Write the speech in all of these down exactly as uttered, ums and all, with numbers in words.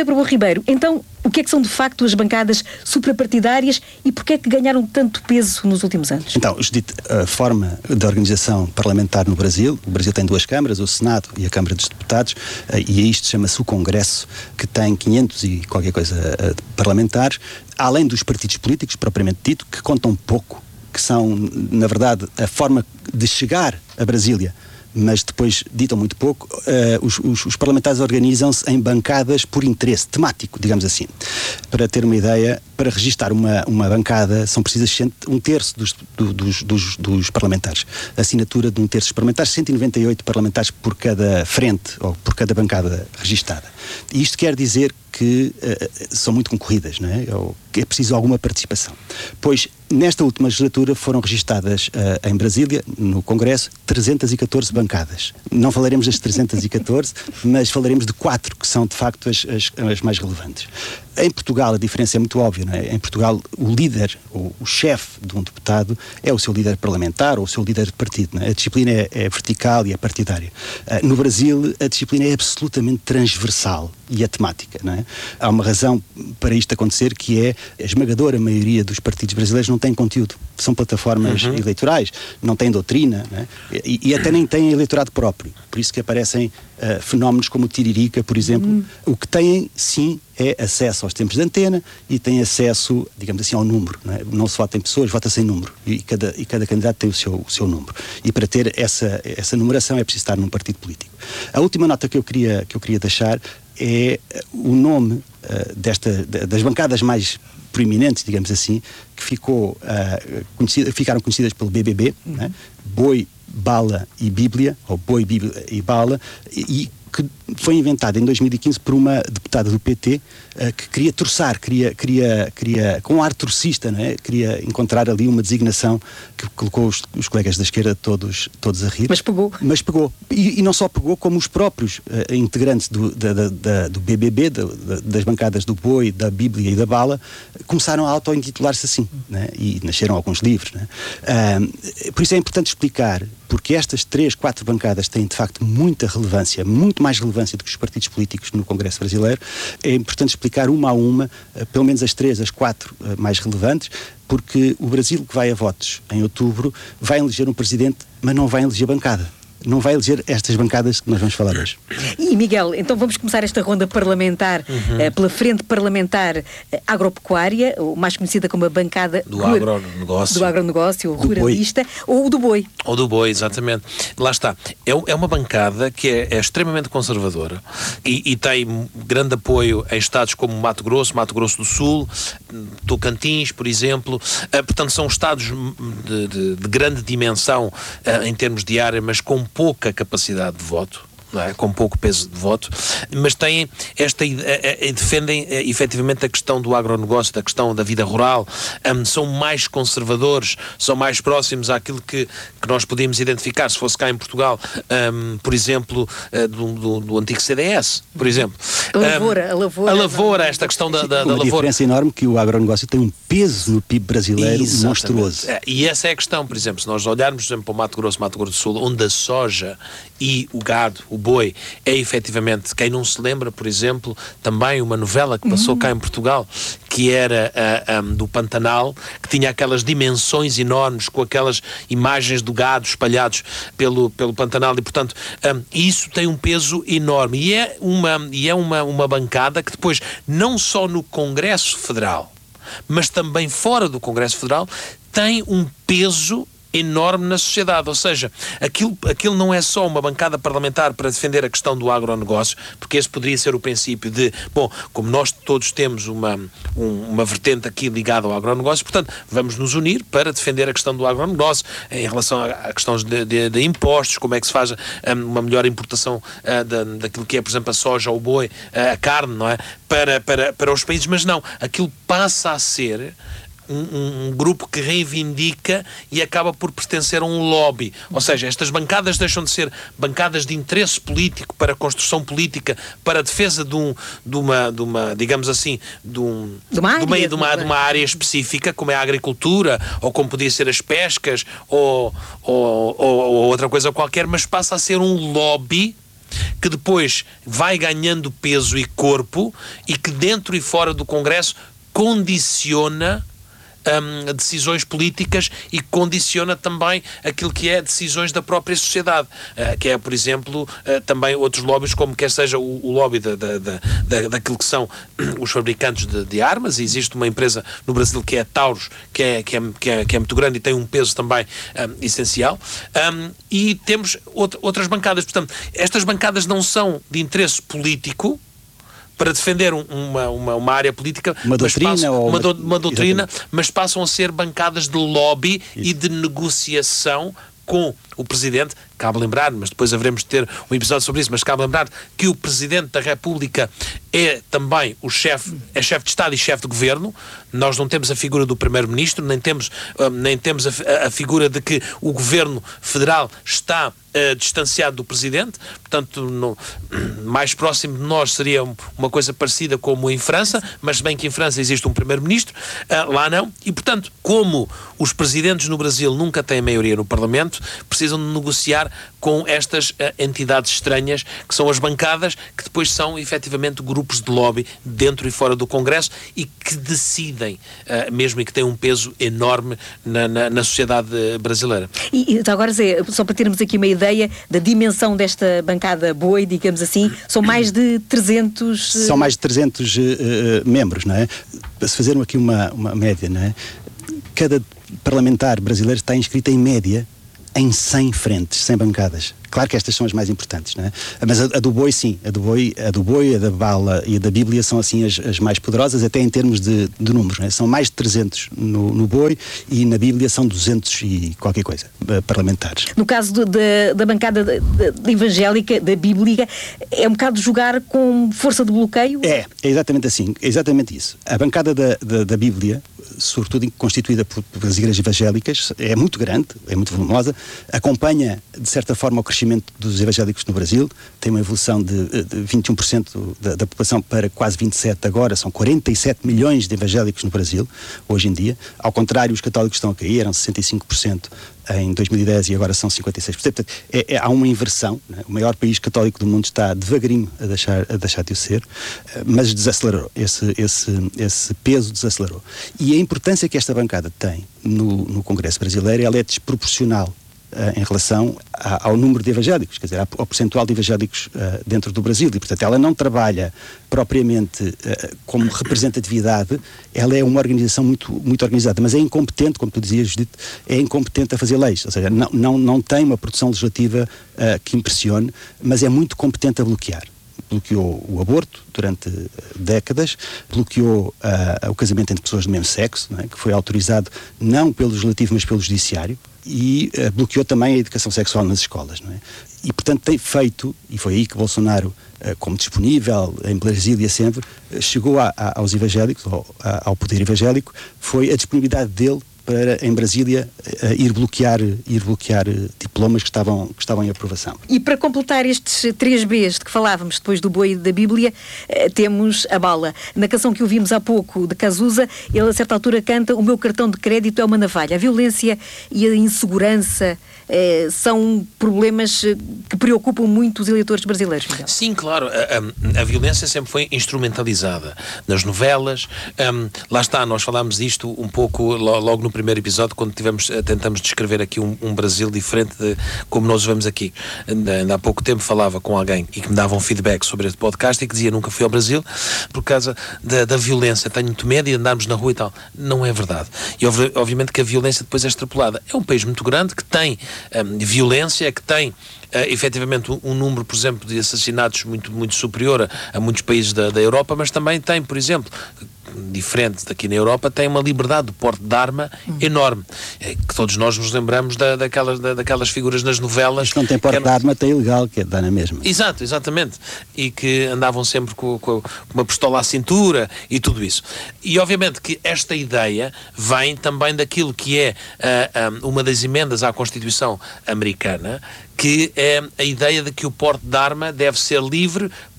José Bourbon Ribeiro, então, o que é que são de facto as bancadas suprapartidárias e porquê é que ganharam tanto peso nos últimos anos? Então, Judite, a forma da organização parlamentar no Brasil, o Brasil tem duas câmaras, o Senado e a Câmara dos Deputados, e isto chama-se o Congresso, que tem quinhentos e qualquer coisa parlamentares, além dos partidos políticos, propriamente dito, que contam pouco, que são, na verdade, a forma de chegar a Brasília, mas depois ditam muito pouco. Uh, os, os, os parlamentares organizam-se em bancadas por interesse temático, digamos assim. Para ter uma ideia, para registar uma, uma bancada são precisas um terço dos, do, dos, dos, dos parlamentares. A assinatura de um terço dos parlamentares, cento e noventa e oito parlamentares por cada frente, ou por cada bancada registada. E isto quer dizer que uh, são muito concorridas, não é? Ou que é preciso alguma participação. Pois, nesta última legislatura foram registadas uh, em Brasília, no Congresso, trezentas e catorze bancadas. Não falaremos das trezentas e catorze, mas falaremos de quatro que são, de facto, as, as, as mais relevantes. Em Portugal a diferença é muito óbvia, não é? Em Portugal o líder, o, o chefe de um deputado é o seu líder parlamentar ou o seu líder de partido, não é? A disciplina é, é vertical e é partidária. Uh, no Brasil a disciplina é absolutamente transversal e é temática, não é? Há uma razão para isto acontecer, que é a esmagadora maioria dos partidos brasileiros não tem conteúdo. São plataformas uhum. eleitorais, não têm doutrina, não é? e, e até nem têm eleitorado próprio. Por isso que aparecem uh, fenómenos como o Tiririca, por exemplo. Uhum. O que têm, sim, é acesso aos tempos de antena e têm acesso, digamos assim, ao número. Não é? Não se vota em pessoas, vota-se em número. E cada, e cada candidato tem o seu, o seu número. E para ter essa, essa numeração é preciso estar num partido político. A última nota que eu queria, que eu queria deixar é o nome uh, desta, das bancadas mais proeminentes, digamos assim, que ficou, uh, conhecida, ficaram conhecidas pelo B B B, uhum. né? Boi, Bala e Bíblia, ou Boi, Bíblia e Bala, e que foi inventada em dois mil e quinze por uma deputada do P T uh, que queria torçar, queria, queria, queria, com um ar torcista, não é? Queria encontrar ali uma designação que colocou os, os colegas da esquerda todos, todos a rir. Mas pegou. Mas pegou. E, e não só pegou, como os próprios uh, integrantes do, da, da, da, do B B B, da, da, das bancadas do Boi, da Bíblia e da Bala, começaram a auto-intitular-se assim, né? E nasceram alguns livros, né? Uh, por isso é importante explicar, porque estas três, quatro bancadas têm de facto muita relevância, muito mais relevância do que os partidos políticos no Congresso brasileiro. É importante explicar uma a uma, uh, pelo menos as três, as quatro uh, mais relevantes, porque o Brasil, que vai a votos em outubro, vai eleger um presidente, mas não vai eleger bancada. Não vai eleger estas bancadas que nós vamos falar hoje. E Miguel, então vamos começar esta ronda parlamentar uhum. eh, pela Frente Parlamentar eh, Agropecuária, ou mais conhecida como a bancada do agronegócio, do agronegócio, ruralista, ou do boi. Ou do boi, exatamente. Lá está. É, é uma bancada que é, é extremamente conservadora e, e tem grande apoio em estados como Mato Grosso, Mato Grosso do Sul, Tocantins, por exemplo. Uh, portanto, são estados de, de, de grande dimensão uh, em termos de área, mas com pouca capacidade de voto, não é? Com pouco peso de voto, mas têm esta defendem efetivamente a questão do agronegócio, da questão da vida rural, um, são mais conservadores, são mais próximos àquilo que, que nós podíamos identificar se fosse cá em Portugal, um, por exemplo, uh, do, do, do antigo C D S, por exemplo. A lavoura, um, a lavoura. A lavoura, esta questão da, da, da uma lavoura. Uma diferença enorme, que o agronegócio tem um peso no P I B brasileiro Exatamente. monstruoso. É, e essa é a questão, por exemplo, se nós olharmos, por exemplo, para o Mato Grosso, Mato Grosso do Sul, onde a soja e o gado, o boi, é efetivamente, quem não se lembra, por exemplo, também uma novela que passou uhum. cá em Portugal, que era uh, um, do Pantanal, que tinha aquelas dimensões enormes, com aquelas imagens do gado espalhados pelo, pelo Pantanal, e portanto um, isso tem um peso enorme, e é, uma, e é uma, uma bancada que depois, não só no Congresso Federal, mas também fora do Congresso Federal, tem um peso enorme na sociedade, ou seja, aquilo, aquilo não é só uma bancada parlamentar para defender a questão do agronegócio, porque esse poderia ser o princípio de, bom, como nós todos temos uma, um, uma vertente aqui ligada ao agronegócio, portanto, vamos nos unir para defender a questão do agronegócio, em relação a, a questões de, de, de impostos, como é que se faz um, uma melhor importação uh, da, daquilo que é, por exemplo, a soja, o boi, uh, a carne, não é? Para, para, para os países, mas não, aquilo passa a ser Um, um grupo que reivindica e acaba por pertencer a um lobby. Ou seja, estas bancadas deixam de ser bancadas de interesse político para a construção política, para a defesa de, um, de, uma, de uma, digamos assim, de, um, de, uma, área, de, uma, de, uma, de uma área específica, como é a agricultura, ou como podia ser as pescas, ou, ou, ou, ou outra coisa qualquer, mas passa a ser um lobby que depois vai ganhando peso e corpo e que dentro e fora do Congresso condiciona Um, decisões políticas e condiciona também aquilo que é decisões da própria sociedade, uh, que é, por exemplo, uh, também outros lobbies, como quer seja o, o lobby da, da, da, da, daquilo que são os fabricantes de, de armas. E existe uma empresa no Brasil que é a Taurus, que é, que é, que é, que é muito grande e tem um peso também um, essencial. Um, e temos out, outras bancadas. Portanto, estas bancadas não são de interesse político, para defender um, uma, uma, uma área política, uma doutrina, passam, ou uma, do, uma doutrina, exatamente. Mas passam a ser bancadas de lobby Isso. e de negociação com o Presidente. Cabe lembrar, mas depois haveremos de ter um episódio sobre isso, mas cabe lembrar que o Presidente da República é também o chefe, é chefe de Estado e chefe de Governo. Nós não temos a figura do Primeiro-Ministro, nem temos, uh, nem temos a, a figura de que o Governo Federal está uh, distanciado do Presidente. Portanto, no, mais próximo de nós seria uma coisa parecida como em França, mas se bem que em França existe um Primeiro-Ministro, uh, lá não. E, portanto, como os Presidentes no Brasil nunca têm maioria no Parlamento, precisam de negociar com estas uh, entidades estranhas, que são as bancadas, que depois são, efetivamente, grupos de lobby dentro e fora do Congresso e que decidem, uh, mesmo e que têm um peso enorme na, na, na sociedade brasileira. E, e agora, Zé, só para termos aqui uma ideia da dimensão desta bancada boi, digamos assim, são mais de trezentos... Uh... São mais de trezentos uh, uh, membros, não é? Se fazermos aqui uma, uma média, não é? Cada parlamentar brasileiro está inscrito em média em cem frentes, cem bancadas. Claro que estas são as mais importantes, não é? Mas a, a do boi, sim. A do boi, a do boi, a da bala e a da Bíblia são assim as, as mais poderosas, até em termos de, de números, não é? São mais de trezentos no, no boi e na Bíblia são duzentos e qualquer coisa, parlamentares. No caso do, da, da bancada de, de evangélica, da Bíblia, é um bocado jogar com força de bloqueio? É, é exatamente assim, é exatamente isso. A bancada da, da, da Bíblia, sobretudo constituída por, pelas igrejas evangélicas, é muito grande, é muito volumosa, acompanha, de certa forma, o crescimento dos evangélicos no Brasil, tem uma evolução de, de vinte e um por cento da, da população para quase vinte e sete por cento agora, são quarenta e sete milhões de evangélicos no Brasil, hoje em dia. Ao contrário, os católicos estão a cair, eram sessenta e cinco por cento em dois mil e dez e agora são cinquenta e seis por cento. Portanto, é, é, há uma inversão, né? O maior país católico do mundo está devagarinho a deixar, a deixar de o ser, mas desacelerou, esse, esse, esse peso desacelerou. E a importância que esta bancada tem no, no Congresso brasileiro, ela é desproporcional Uh, em relação a, ao número de evangélicos, quer dizer, ao percentual de evangélicos uh, dentro do Brasil, e portanto ela não trabalha propriamente uh, como representatividade, ela é uma organização muito, muito organizada, mas é incompetente, como tu dizias, Judite, é incompetente a fazer leis, ou seja, não, não, não tem uma produção legislativa uh, que impressione, mas é muito competente a bloquear. Bloqueou o aborto durante décadas, bloqueou uh, o casamento entre pessoas do mesmo sexo, não é? Que foi autorizado não pelo legislativo, mas pelo judiciário, e uh, bloqueou também a educação sexual nas escolas, não é? E, portanto, tem feito, e foi aí que Bolsonaro, uh, como disponível em Brasília sempre, uh, chegou a, a, aos evangélicos, ao, a, ao poder evangélico, foi a disponibilidade dele para, em Brasília, uh, ir bloquear, ir bloquear uh, diplomas que estavam, que estavam em aprovação. E para completar estes três Bs de que falávamos depois do boi e da Bíblia, uh, temos a bala. Na canção que ouvimos há pouco, de Cazuza, ele a certa altura canta: o meu cartão de crédito é uma navalha. A violência e a insegurança uh, são problemas que preocupam muito os eleitores brasileiros, Miguel. Sim, claro. A, a, a violência sempre foi instrumentalizada nas novelas. Um, lá está, nós falámos disto um pouco logo no primeiro episódio, quando tivemos, tentamos descrever aqui um, um Brasil diferente de como nós o vemos aqui. Ainda há pouco tempo falava com alguém e que me dava um feedback sobre este podcast e que dizia: nunca fui ao Brasil por causa da, da violência, tenho muito medo de andarmos na rua e tal. Não é verdade. E obviamente que a violência depois é extrapolada. É um país muito grande que tem um, violência, que tem Uh, efetivamente um, um número, por exemplo, de assassinatos muito, muito superior a, a muitos países da, da Europa, mas também tem, por exemplo, diferente daqui na Europa, tem uma liberdade de porte de arma hum. enorme, é, que todos nós nos lembramos da, daquelas, da, daquelas figuras nas novelas. Mas não tem porte eram... de arma, tem ilegal, que é dar na mesma. Exato, exatamente. E que andavam sempre com, com, com uma pistola à cintura e tudo isso. E obviamente que esta ideia vem também daquilo que é uh, um, uma das emendas à Constituição americana, que é a ideia de que o porte de arma deve ser livre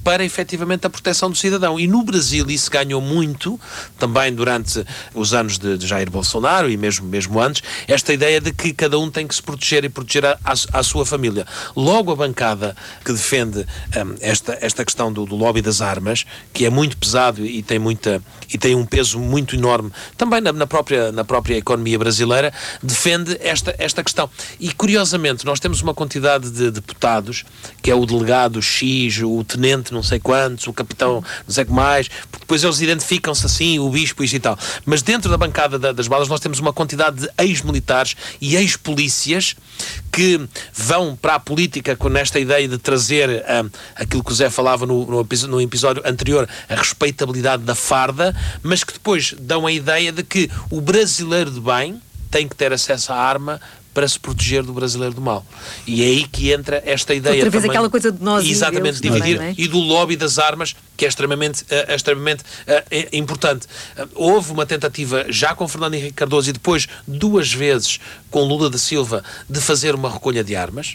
para efetivamente a proteção do cidadão. E no Brasil isso ganhou muito, também durante os anos de, de Jair Bolsonaro e mesmo, mesmo antes, esta ideia de que cada um tem que se proteger e proteger a, a, a sua família. Logo a bancada que defende um, esta, esta questão do, do lobby das armas, que é muito pesado e tem, muita, e tem um peso muito enorme, também na, na, própria, na própria economia brasileira, defende esta, esta questão. E curiosamente nós temos uma quantidade de deputados, que é o delegado X, o tenente não sei quantos, o capitão não sei o que mais, porque depois eles identificam-se assim, o bispo e tal. Mas dentro da bancada da, das balas nós temos uma quantidade de ex-militares e ex-polícias que vão para a política com esta ideia de trazer um, aquilo que o Zé falava no, no, no episódio anterior, a respeitabilidade da farda, mas que depois dão a ideia de que o brasileiro de bem tem que ter acesso à arma para se proteger do brasileiro do mal. E é aí que entra esta ideia outra vez também, aquela coisa de nós exatamente, e deles dividir, também, não é? E do lobby das armas, que é extremamente, uh, extremamente uh, importante. Uh, houve uma tentativa já com Fernando Henrique Cardoso e depois duas vezes com Lula da Silva de fazer uma recolha de armas.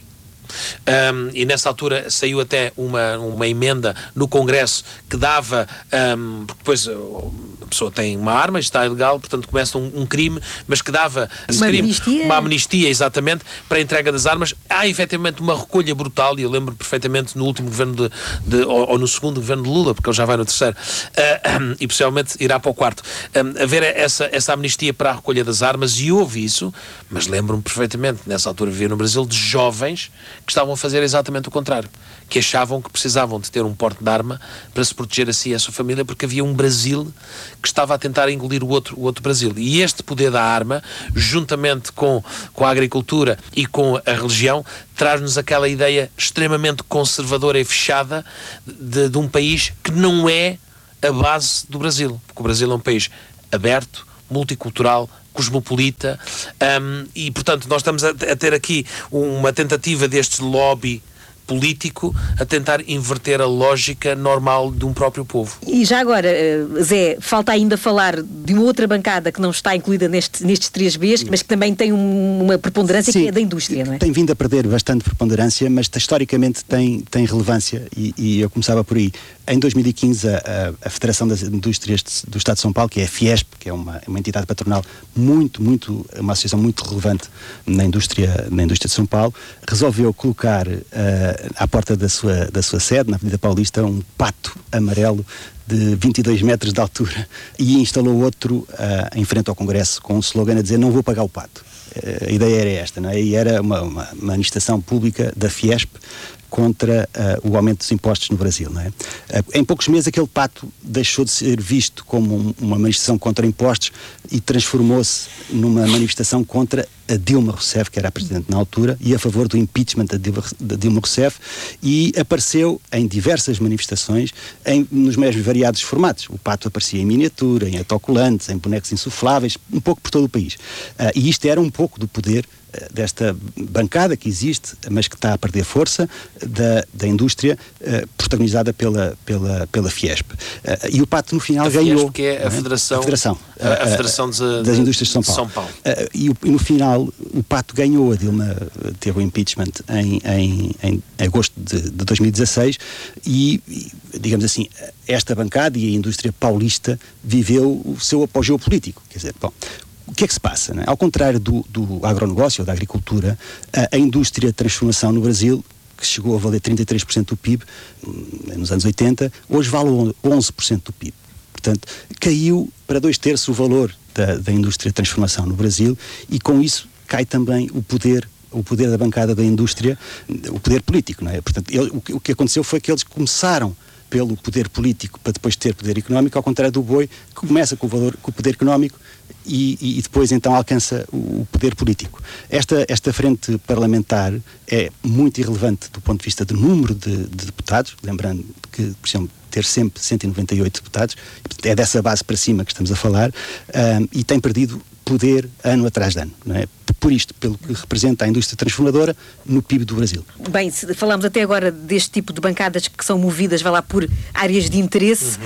Um, e nessa altura saiu até uma, uma emenda no Congresso que dava, um, porque depois a pessoa tem uma arma, está ilegal, portanto começa um, um crime, mas que dava uma crime, amnistia. uma amnistia exatamente para a entrega das armas. Há efetivamente uma recolha brutal, e eu lembro perfeitamente no último governo de, de, ou, ou no segundo governo de Lula, porque ele já vai no terceiro, uh, e possivelmente irá para o quarto, um, haver essa, essa amnistia para a recolha das armas, e houve isso, mas lembro-me perfeitamente, nessa altura vivia no Brasil, de jovens que estavam a fazer exatamente o contrário, que achavam que precisavam de ter um porte de arma para se proteger a si e a sua família, porque havia um Brasil que estava a tentar engolir o outro, o outro Brasil. E este poder da arma, juntamente com, com a agricultura e com a religião, traz-nos aquela ideia extremamente conservadora e fechada de, de um país que não é a base do Brasil, porque o Brasil é um país aberto, multicultural, cosmopolita, um, e portanto nós estamos a, a ter aqui uma tentativa deste lobby político a tentar inverter a lógica normal de um próprio povo. E já agora, Zé, falta ainda falar de uma outra bancada que não está incluída neste, nestes três Bs, mas que também tem um, uma preponderância. Sim, que é da indústria, não é? Tem vindo a perder bastante preponderância, mas historicamente tem, tem relevância, e, e eu começava por aí. Em dois mil e quinze, a, a Federação das Indústrias do Estado de São Paulo, que é a Fiesp, que é uma, uma entidade patronal muito, muito, uma associação muito relevante na indústria, na indústria de São Paulo, resolveu colocar uh, à porta da sua, da sua sede, na Avenida Paulista, um pato amarelo de vinte e dois metros de altura, e instalou outro uh, em frente ao Congresso com um slogan a dizer: não vou pagar o pato. Uh, a ideia era esta, não é? E era uma, uma manifestação pública da Fiesp contra uh, o aumento dos impostos no Brasil, não é? Uh, em poucos meses aquele pato deixou de ser visto como um, uma manifestação contra impostos e transformou-se numa manifestação contra a Dilma Rousseff, que era a presidente na altura, e a favor do impeachment da Dilma, da Dilma Rousseff, e apareceu em diversas manifestações em, nos mais variados formatos. O pato aparecia em miniatura, em autocolantes, em bonecos insufláveis, um pouco por todo o país. Uh, e isto era um pouco do poder desta bancada que existe, mas que está a perder força, da, da indústria, uh, protagonizada pela, pela, pela Fiesp. Uh, e o pato no final a ganhou. Fiesp, que é a Federação, a Federação, a, a Federação de, uh, das Indústrias de São Paulo. De São Paulo. Uh, e, o, e no final o pato ganhou, a Dilma teve o impeachment em, em, em agosto de, de dois mil e dezasseis e, e, digamos assim, esta bancada e a indústria paulista viveu o seu apogeu político. Quer dizer, bom, o que é que se passa? Não é? Ao contrário do, do agronegócio ou da agricultura, a, a indústria de transformação no Brasil, que chegou a valer trinta e três por cento do P I B nos anos oitenta, hoje vale onze por cento do P I B. Portanto, caiu para dois terços o valor da, da indústria de transformação no Brasil, e com isso cai também o poder o poder da bancada da indústria, o poder político, não é? Portanto, ele, o, que, o que aconteceu foi que eles começaram pelo poder político para depois ter poder económico, ao contrário do boi, que começa com o, valor, com o poder económico e, e depois então alcança o, o poder político. Esta, esta frente parlamentar é muito irrelevante do ponto de vista do número de, de deputados, lembrando que precisam ter sempre cento e noventa e oito deputados, é dessa base para cima que estamos a falar, um, e tem perdido poder ano atrás de ano, não é? Por isto, pelo que representa a indústria transformadora no P I B do Brasil. Bem, falamos até agora deste tipo de bancadas que são movidas, vai lá, por áreas de interesse. Uhum.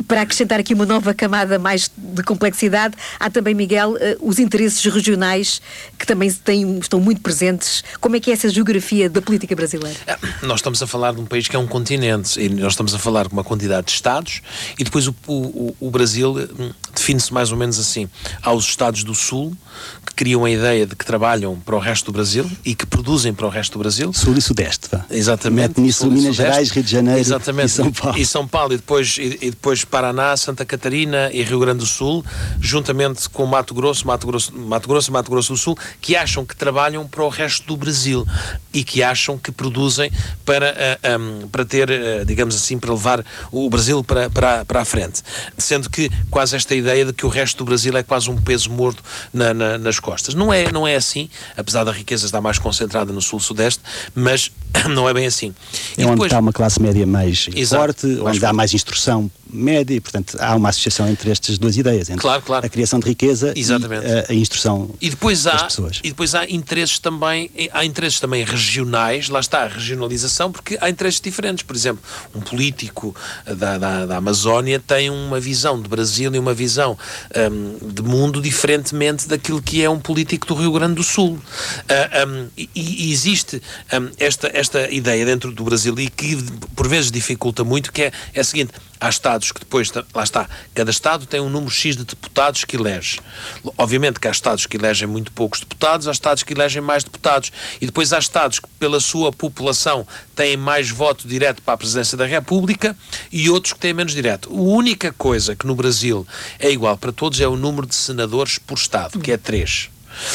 para acrescentar aqui uma nova camada mais de complexidade, há também, Miguel, os interesses regionais que também têm, estão muito presentes. Como é que é essa geografia da política brasileira? Nós estamos a falar de um país que é um continente e nós estamos a falar de uma quantidade de Estados e depois o, o, o Brasil define-se mais ou menos assim. Há os Estados do Sul que criam a ideia de que trabalham para o resto do Brasil e que produzem para o resto do Brasil. Sul e Sudeste, vá. Exatamente. Mete nisso Minas Gerais, Rio de Janeiro. Exatamente. E São Paulo. E São Paulo e depois, e, e depois Paraná, Santa Catarina e Rio Grande do Sul, juntamente com Mato Grosso, Mato Grosso, Mato Grosso e Mato Grosso do Sul, que acham que trabalham para o resto do Brasil e que acham que produzem para, uh, um, para ter, uh, digamos assim, para levar o Brasil para, para, para a frente. Sendo que quase esta ideia de que o resto do Brasil é quase um peso morto na, na, nas costas. Não é, não é assim, apesar da riqueza estar mais concentrada no Sul-Sudeste, mas não é bem assim. É e onde depois... está uma classe média mais Exato, forte, mais onde forte. há mais instrução média e, portanto, há uma associação entre estas duas ideias, entre claro, claro. a criação de riqueza Exatamente. e a, a instrução e depois há, das pessoas. E depois há interesses também, há interesses também regionais, lá está a regionalização, porque há interesses diferentes. Por exemplo, um político da, da, da Amazónia tem uma visão de Brasil e uma visão um, de mundo diferentemente daquilo que é um político do Rio Grande do Sul. Uh, um, e, e existe um, esta, esta ideia dentro do Brasil e que por vezes dificulta muito, que é, é a seguinte: há Estados que depois, lá está, cada Estado tem um número X de deputados que elege. Obviamente que há Estados que elegem muito poucos deputados, há Estados que elegem mais deputados e depois há Estados que pela sua população têm mais voto direto para a presidência da República e outros que têm menos direto. A única coisa que no Brasil é igual para todos é o número de senadores por Estado, que é três.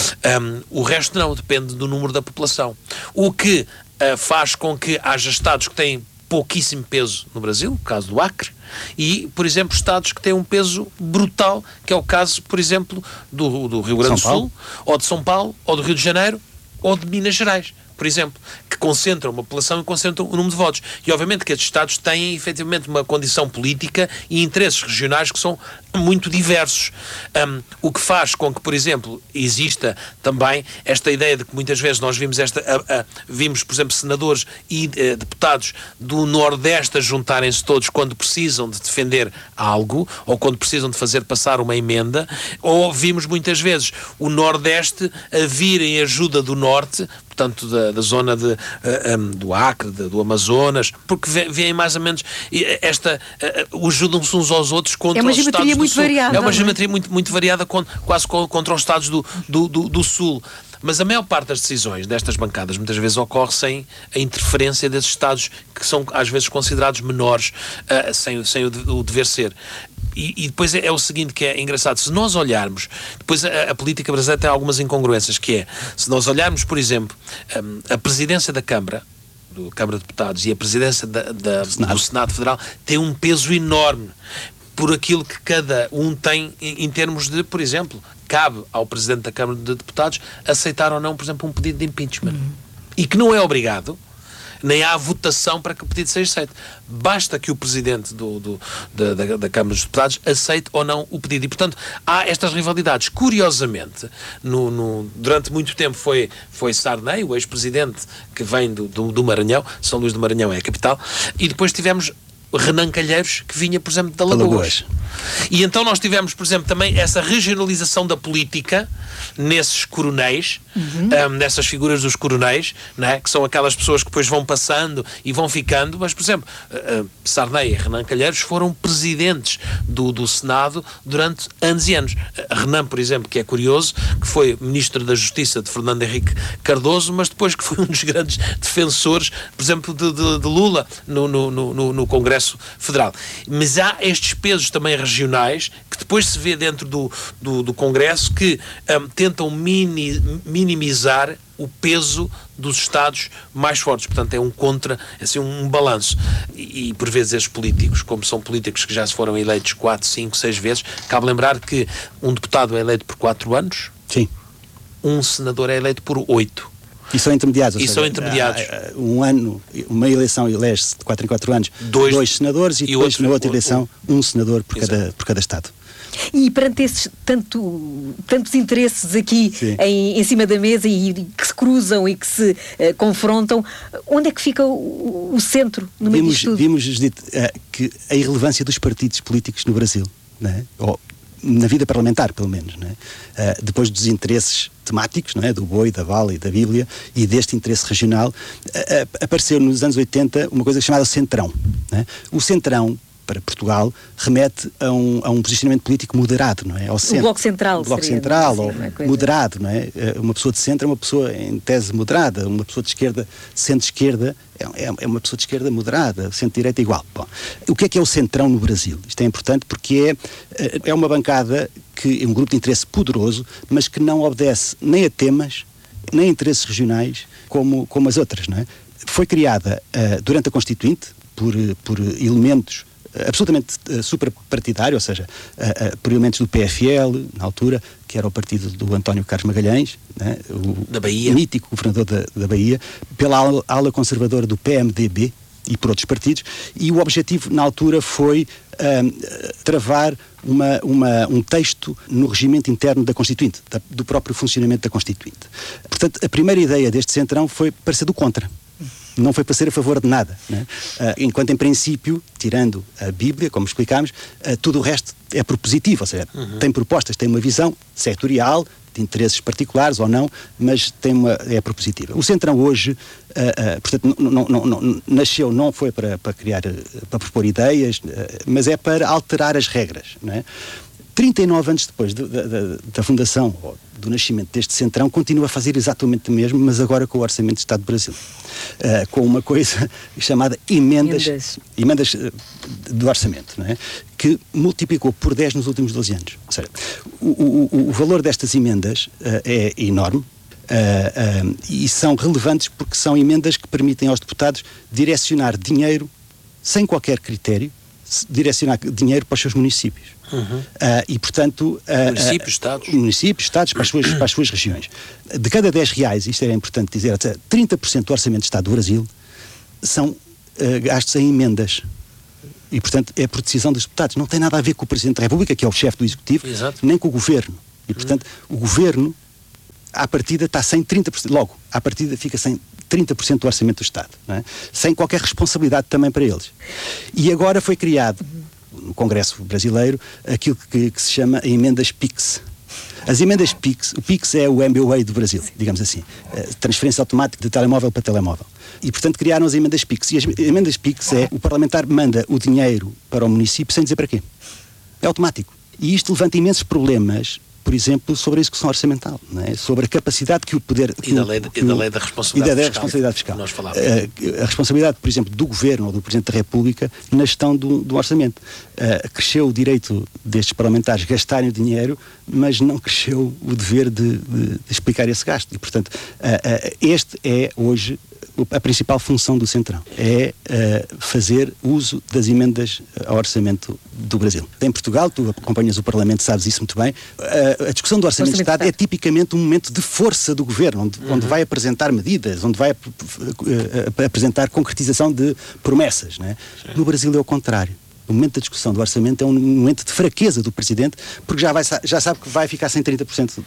Um, o resto não, depende do número da população. O que uh, faz com que haja Estados que têm pouquíssimo peso no Brasil, o caso do Acre, e, por exemplo, Estados que têm um peso brutal, que é o caso, por exemplo, do, do Rio Grande do Sul, ou de São Paulo, ou do Rio de Janeiro, ou de Minas Gerais, por exemplo, que concentram uma população e concentram o número de votos. E, obviamente, que estes Estados têm, efetivamente, uma condição política e interesses regionais que são muito diversos. Um, o que faz com que, por exemplo, exista também esta ideia de que muitas vezes nós vimos, esta, a, a, vimos por exemplo, senadores e uh, deputados do Nordeste a juntarem-se todos quando precisam de defender algo ou quando precisam de fazer passar uma emenda, ou vimos muitas vezes o Nordeste a vir em ajuda do Norte, portanto da, da zona de, uh, um, do Acre, de, do Amazonas, porque vêm mais ou menos esta, uh, ajudam-se uns aos outros contra é uma os Estados geometria do muito Sul. variada. É uma geometria muito, muito variada, com, quase contra os Estados do, do, do, do Sul. Mas a maior parte das decisões destas bancadas muitas vezes ocorre sem a interferência desses Estados que são às vezes considerados menores, uh, sem, sem o, de, o dever ser. E, e depois é, é o seguinte que é engraçado, se nós olharmos, depois a, a política brasileira tem algumas incongruências, que é, se nós olharmos, por exemplo, um, a presidência da Câmara, do Câmara de Deputados e a presidência da, da, do, Senado. do Senado Federal tem um peso enorme por aquilo que cada um tem em, em termos de, por exemplo, cabe ao Presidente da Câmara de Deputados aceitar ou não, por exemplo, um pedido de impeachment. Uhum. E que não é obrigado, nem há votação para que o pedido seja aceito. Basta que o Presidente do, do, da, da, da Câmara dos Deputados aceite ou não o pedido. E, portanto, há estas rivalidades. Curiosamente, no, no, durante muito tempo foi, foi Sarney, o ex-presidente que vem do, do, do Maranhão, São Luís do Maranhão é a capital, e depois tivemos Renan Calheiros, que vinha, por exemplo, de Alagoas. E então nós tivemos, por exemplo, também essa regionalização da política nesses coronéis, uhum. um, nessas figuras dos coronéis, né, que são aquelas pessoas que depois vão passando e vão ficando, mas, por exemplo, uh, Sarney e Renan Calheiros foram presidentes do, do Senado durante anos e anos. Uh, Renan, por exemplo, que é curioso, que foi Ministro da Justiça de Fernando Henrique Cardoso, mas depois que foi um dos grandes defensores, por exemplo, de, de, de Lula no, no, no, no Congresso Federal. Mas há estes pesos também regionais que depois se vê dentro do, do, do Congresso que um, tentam mini, minimizar o peso dos Estados mais fortes. Portanto, é um contra, assim, um, um balanço. E, e, por vezes, estes políticos, como são políticos que já se foram eleitos quatro, cinco, seis vezes, cabe lembrar que um deputado é eleito por quatro anos. Sim. Um senador é eleito por oito. E são intermediários. E ou são seja, intermediários. há, há, um ano, uma eleição elege-se de quatro em quatro anos dois, dois senadores e, e depois outro, na outra eleição um, um senador por cada, por cada Estado. E perante esses tanto, tantos interesses aqui em, em cima da mesa e, e que se cruzam e que se uh, confrontam, onde é que fica o, o centro no meio vimos, disto tudo? Vimos dito, uh, que a irrelevância dos partidos políticos no Brasil, não é? Ou, na vida parlamentar, pelo menos, não é? Uh, depois dos interesses temáticos, não é? Do boi, da vala e da Bíblia, e deste interesse regional, uh, uh, apareceu nos anos oitenta uma coisa chamada Centrão. Não é? O Centrão, para Portugal, remete a um, a um posicionamento político moderado, não é? Ao centro. O Bloco Central. O Bloco seria, Central, assim, ou moderado, não é? Uma pessoa de centro é uma pessoa em tese moderada, uma pessoa de esquerda, centro-esquerda, é, é uma pessoa de esquerda moderada, centro-direita igual. Bom, o que é que é o Centrão no Brasil? Isto é importante porque é, é uma bancada, que é um grupo de interesse poderoso, mas que não obedece nem a temas, nem a interesses regionais, como, como as outras, não é? Foi criada uh, durante a Constituinte, por, por elementos absolutamente uh, superpartidário, ou seja, uh, uh, por elementos do P F L, na altura, que era o partido do António Carlos Magalhães, né, o da Bahia. mítico governador da, da Bahia, pela ala, ala conservadora do P M D B e por outros partidos, e o objetivo, na altura, foi uh, travar uma, uma, um texto no regimento interno da Constituinte, da, do próprio funcionamento da Constituinte. Portanto, a primeira ideia deste centrão foi para ser do contra. Não foi para ser a favor de nada, né? uh, enquanto em princípio, tirando a Bíblia, como explicámos, uh, tudo o resto é propositivo, ou seja, uhum. tem propostas, tem uma visão setorial, de interesses particulares ou não, mas tem uma, é propositiva. O Centrão hoje, uh, uh, portanto, não, não, não, nasceu, não foi para, para criar, para propor ideias, uh, mas é para alterar as regras, não é? trinta e nove anos depois de, de, de, da fundação, ou do nascimento deste Centrão, continua a fazer exatamente o mesmo, mas agora com o Orçamento de Estado do Brasil. Uh, com uma coisa chamada emendas, emendas. emendas uh, do Orçamento, não é? Que multiplicou por dez nos últimos doze anos. Ou seja, o, o, o valor destas emendas uh, é enorme. Uh, uh, e são relevantes porque são emendas que permitem aos deputados direcionar dinheiro sem qualquer critério, direcionar dinheiro para os seus municípios. Uhum. Uh, e, portanto... Uh, municípios, uh, Estados. Municípios, Estados, para as, suas, para as suas regiões. De cada dez reais, isto é importante dizer, trinta por cento do Orçamento de Estado do Brasil são uh, gastos em emendas. E, portanto, é por decisão dos deputados. Não tem nada a ver com o Presidente da República, que é o chefe do Executivo, Exato. Nem com o Governo. E, portanto, uhum. o Governo, à partida, está sem trinta por cento. Logo, à partida, fica sem trinta por cento do Orçamento do Estado. Não é? Sem qualquer responsabilidade também para eles. E agora foi criado, no Congresso Brasileiro, aquilo que, que se chama emendas PIX. As emendas PIX, o PIX é o M B W A do Brasil, digamos assim, transferência automática de telemóvel para telemóvel. E, portanto, criaram as emendas PIX. E as emendas PIX é, o parlamentar manda o dinheiro para o município sem dizer para quê. É automático. E isto levanta imensos problemas, por exemplo, sobre a execução orçamental, não é? Sobre a capacidade que o poder... E da lei, o, e da, lei da responsabilidade e da, fiscal. Da responsabilidade fiscal. Nós falávamos. A, a responsabilidade, por exemplo, do Governo ou do Presidente da República na gestão do, do orçamento. Uh, cresceu o direito destes parlamentares gastarem o dinheiro, mas não cresceu o dever de, de, de explicar esse gasto. E, portanto, uh, uh, este é hoje a principal função do Centrão. É uh, fazer uso das emendas ao orçamento do Brasil. Em Portugal, tu acompanhas o Parlamento, sabes isso muito bem, uh, a discussão do Orçamento de Estado é tipicamente um momento de força do Governo, onde, uhum. onde vai apresentar medidas, onde vai uh, uh, apresentar concretização de promessas, não é? No Brasil é o contrário. O momento da discussão do orçamento é um momento de fraqueza do Presidente, porque já, vai, já sabe que vai ficar sem trinta por cento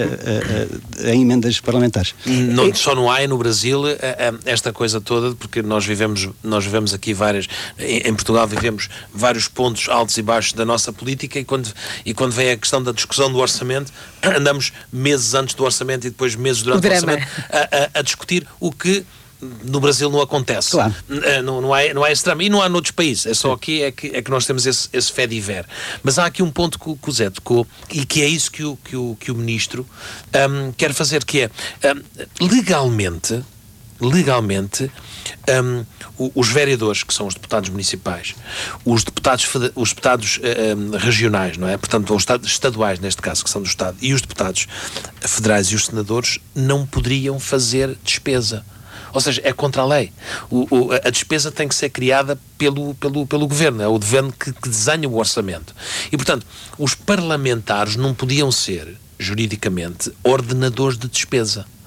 em emendas parlamentares. Não, só não há no Brasil esta coisa toda, porque nós vivemos, nós vivemos aqui várias, em Portugal vivemos vários pontos altos e baixos da nossa política, e quando, e quando vem a questão da discussão do orçamento, andamos meses antes do orçamento e depois meses durante o, o orçamento a, a, a discutir o que no Brasil não acontece. Claro. Não, não, há, não há esse drama. E não há noutros países. É só aqui é que, é que nós temos esse, esse fé de ver. Mas há aqui um ponto que, que o Zé tocou, e que é isso que o, que o, que o Ministro um, quer fazer, que é um, legalmente, legalmente um, os vereadores, que são os deputados municipais, os deputados, os deputados um, regionais, não é? Portanto, os estaduais, neste caso, que são do Estado, e os deputados federais e os senadores não poderiam fazer despesa. Ou seja, é contra a lei. O, o, a despesa tem que ser criada pelo, pelo, pelo Governo. É o Governo que, que desenha o orçamento. E, portanto, os parlamentares não podiam ser, juridicamente, ordenadores de despesa.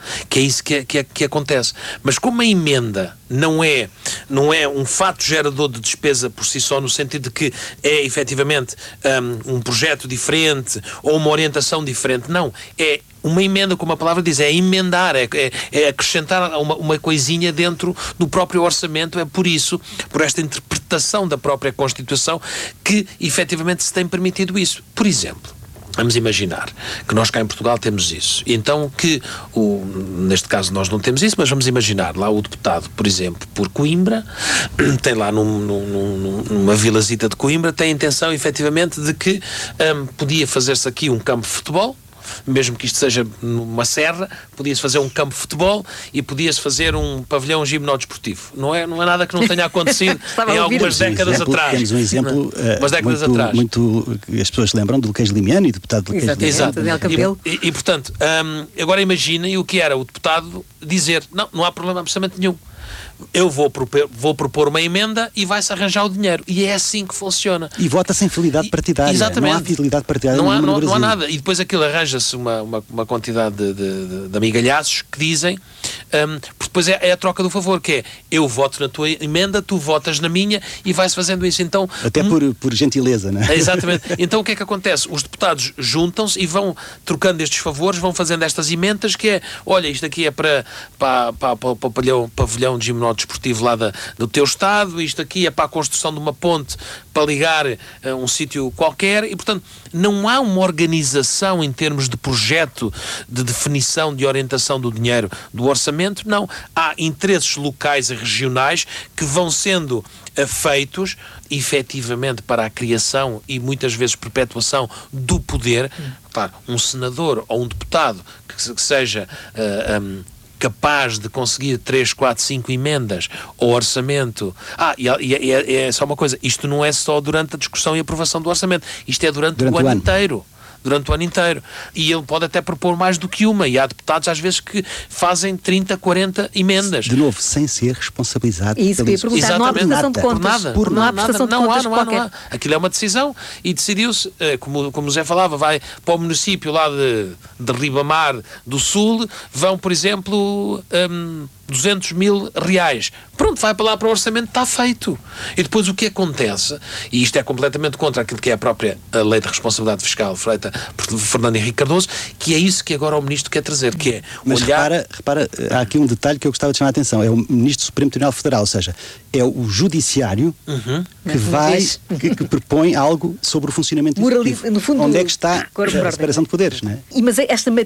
que é isso que, é, que, é, que acontece. Mas como a emenda não é, não é um fato gerador de despesa por si só, no sentido de que é efetivamente um, um projeto diferente ou uma orientação diferente, não, é uma emenda, como a palavra diz, é emendar, é, é, é acrescentar uma, uma coisinha dentro do próprio orçamento. É por isso, por esta interpretação da própria Constituição, que efetivamente se tem permitido isso. Por exemplo, vamos imaginar que nós cá em Portugal temos isso. Então que, o, neste caso nós não temos isso, mas vamos imaginar lá o deputado, por exemplo, por Coimbra, tem lá num, num, numa vilazita de Coimbra, tem a intenção efetivamente de que um, podia fazer-se aqui um campo de futebol, mesmo que isto seja numa serra, podia-se fazer um campo de futebol e podia-se fazer um pavilhão gimnodesportivo. Não é, não é nada que não tenha acontecido em algumas décadas exemplo, atrás. Temos um exemplo umas décadas muito, atrás. muito, as pessoas lembram do Luquez Limiano e do deputado Luquez Limiano. Exato. Exato. E, e, e portanto, hum, agora imaginem o que era o deputado dizer, não, não há problema absolutamente nenhum. Eu vou propor, vou propor uma emenda e vai-se arranjar o dinheiro. E é assim que funciona. E vota-se em fidelidade partidária. Exatamente. Não há fidelidade partidária não há, no não, Brasil. não há nada. E depois aquilo arranja-se uma, uma, uma quantidade de, de, de amigalhaços que dizem, um, porque depois é, é a troca do favor, que é eu voto na tua emenda, tu votas na minha e vai-se fazendo isso. Então, até um, por, por gentileza, não é? Exatamente. Então o que é que acontece? Os deputados juntam-se e vão trocando estes favores, vão fazendo estas emendas, que é, olha, isto aqui é para, para, para, para, para o pavilhão, pavilhão de gimnodesportivo lá da, do teu estado, isto aqui é para a construção de uma ponte para ligar a um sítio qualquer, e portanto não há uma organização em termos de projeto, de definição, de orientação do dinheiro, do orçamento, não. Há interesses locais e regionais que vão sendo feitos efetivamente para a criação e muitas vezes perpetuação do poder. Claro, um senador ou um deputado que, que seja uh, um, capaz de conseguir três, quatro, cinco emendas ao orçamento. Ah, e, e, e é só uma coisa, isto não é só durante a discussão e aprovação do orçamento, isto é durante, durante o, ano o ano inteiro. Durante o ano inteiro. E ele pode até propor mais do que uma. E há deputados, às vezes, que fazem trinta, quarenta emendas. De novo, sem ser responsabilizado. Isso que eu ia perguntar. Não há prestação de contas. Por nada. Por não há prestação de não contas há, não há, qualquer. não há. Aquilo é uma decisão e decidiu-se, como, como o Zé falava, vai para o município lá de, de Ribamar do Sul, vão, por exemplo, um, duzentos mil reais. Pronto, vai para lá para o orçamento, está feito. E depois o que acontece, e isto é completamente contra aquilo que é a própria a lei de responsabilidade fiscal feita por Fernando Henrique Cardoso, que é isso que agora o Ministro quer trazer, que é Mas olhar... repara, repara, há aqui um detalhe que eu gostava de chamar a atenção, é o Ministro do Supremo Tribunal Federal, ou seja, é o Judiciário uhum. que vai, que, que propõe algo sobre o funcionamento do Executivo. No fundo, onde é que está a separação de poderes, não é? E, mas esta